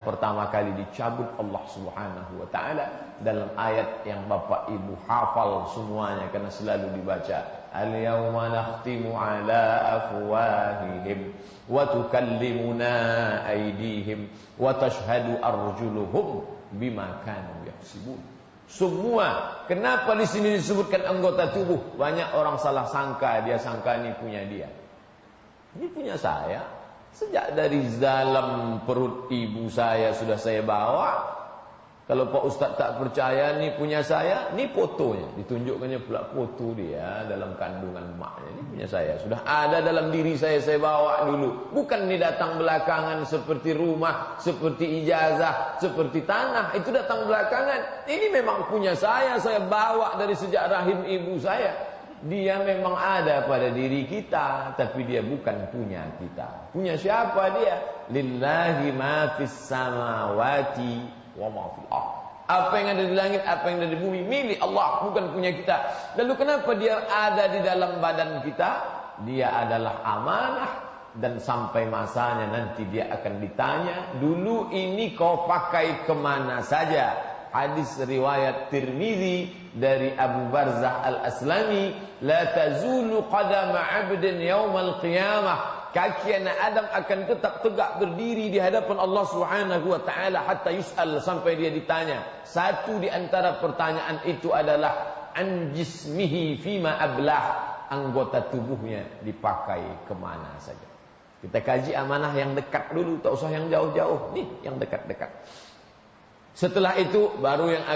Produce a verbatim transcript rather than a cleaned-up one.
pertama kali dicabut Allah Subhanahu wa taala dalam ayat yang Bapak Ibu hafal semuanya karena selalu dibaca. Al-yawma nakhtimu ala afwahihim wa tukallimuna aydihim wa tashhadu arjuluhum bima kanu yaksibun. Semua, kenapa di sini disebutkan anggota tubuh? Banyak orang salah sangka, dia sangka ini punya dia. Ini punya saya. Sejak dari dalam perut ibu saya sudah saya bawa. Kalau Pak Ustaz tak percaya, ni punya saya, ni fotonya. Ditunjukkannya pula foto dia dalam kandungan maknya. Ini punya saya. Sudah ada dalam diri saya, saya bawa dulu. Bukan ni datang belakangan seperti rumah, seperti ijazah, seperti tanah. Itu datang belakangan. Ini memang punya saya, saya bawa dari sejak rahim ibu saya. Dia memang ada pada diri kita, tapi dia bukan punya kita. Punya siapa dia? Lillahi ma fis samawati wa ma fil ardh. Apa yang ada di langit, apa yang ada di bumi milik Allah, bukan punya kita. Lalu kenapa dia ada di dalam badan kita? Dia adalah amanah dan sampai masanya nanti dia akan ditanya, dulu ini kau pakai kemana saja? Hadis riwayat Tirmizi dari Abu Barzah Al-Aslami, la tazulu qadama 'abdin yaumal qiyamah, kaki anak Adam akan tetap tegak berdiri di hadapan Allah Subhanahu wa taala hatta yus'al, sampai dia ditanya. Satu di antara pertanyaan itu adalah an jismihi fima ablah, anggota tubuhnya dipakai kemana saja. Kita kaji amanah yang dekat dulu, tak usah yang jauh-jauh. Nih yang dekat-dekat. Setelah itu baru yang